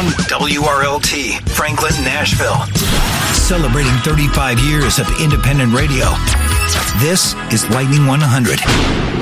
from WRLT, Franklin, Nashville. Celebrating 35 years of independent radio. This is Lightning 100.